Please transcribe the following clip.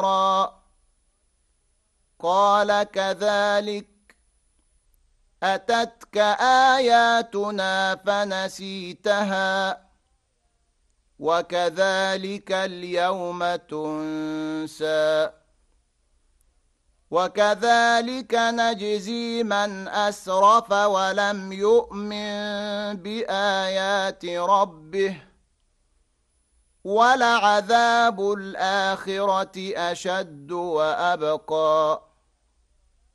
نارا قال كذلك أتتك آياتنا فنسيتها وكذلك اليوم تنسى وكذلك نجزي من أسرف ولم يؤمن بآيات ربه ولعذاب الآخرة أشد وأبقى